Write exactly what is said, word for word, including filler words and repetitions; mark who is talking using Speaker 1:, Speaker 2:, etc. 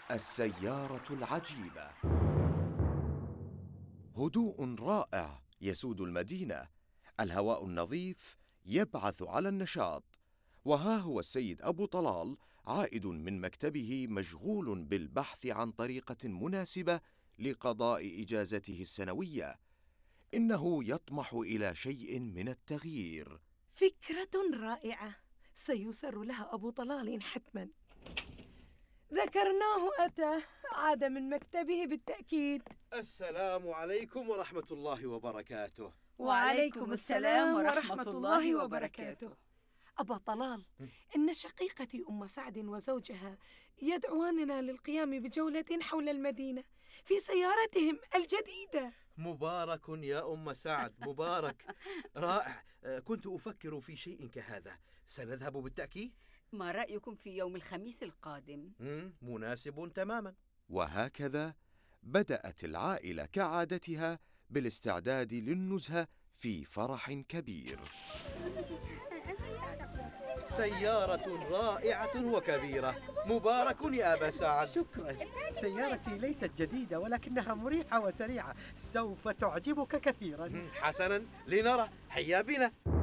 Speaker 1: السيارة العجيبة. هدوء رائع يسود المدينة، الهواء النظيف يبعث على النشاط، وها هو السيد أبو طلال عائد من مكتبه مشغول بالبحث عن طريقة مناسبة لقضاء إجازته السنوية. إنه يطمح إلى شيء من التغيير.
Speaker 2: فكرة رائعة سيسر لها أبو طلال حتما. ذكرناه أتى، عاد من مكتبه بالتأكيد.
Speaker 3: السلام عليكم ورحمة الله وبركاته.
Speaker 2: وعليكم السلام ورحمة الله وبركاته. أبا طلال، إن شقيقتي أم سعد وزوجها يدعواننا للقيام بجولة حول المدينة في سيارتهم الجديدة.
Speaker 3: مبارك يا أم سعد، مبارك. رائع، كنت أفكر في شيء كهذا. سنذهب بالتأكيد.
Speaker 4: ما رأيكم في يوم الخميس القادم؟
Speaker 3: مناسب تماما.
Speaker 1: وهكذا بدأت العائلة كعادتها بالاستعداد للنزهة في فرح كبير.
Speaker 3: سيارة رائعة وكبيرة. مبارك يا أبا سعد.
Speaker 5: شكرا. سيارتي ليست جديدة ولكنها مريحة وسريعة، سوف تعجبك كثيرا.
Speaker 3: حسنا، لنرى، هيا بنا.